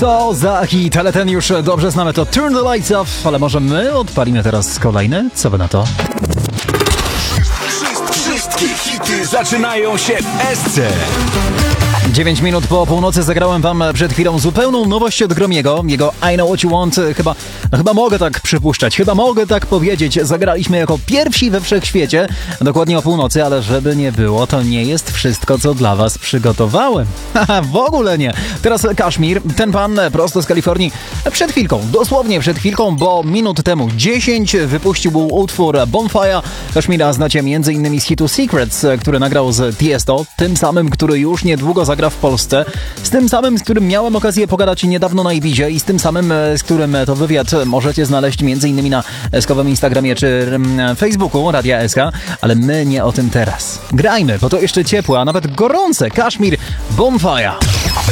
Co za hit, ale ten już dobrze znamy, to Turn the Lights Off, ale może my odpalimy teraz kolejny? Co wy na to? Wszystkie hity zaczynają się w Esce. 9 minut po północy zagrałem wam przed chwilą zupełną nowość od Gromiego. Jego I Know What You Want, chyba mogę tak przypuszczać, chyba mogę tak powiedzieć. Zagraliśmy jako pierwsi we wszechświecie, dokładnie o północy, ale żeby nie było, to nie jest wszystko, co dla was przygotowałem. Haha, w ogóle nie. Teraz Kashmir, ten pan prosto z Kalifornii, przed chwilką, dosłownie przed chwilką, bo minut temu 10 wypuścił utwór Bonfire. Kashmira znacie m.in. z hitu Secrets, który nagrał z Tiesto, tym samym, który już niedługo zagra w Polsce, z tym samym, z którym miałem okazję pogadać niedawno na Ibizie i z tym samym, z którym to wywiad możecie znaleźć m.in. na eskowym Instagramie czy Facebooku Radia SK, ale my nie o tym teraz. Grajmy, bo to jeszcze ciepłe, a nawet gorące Kashmir Bonfire.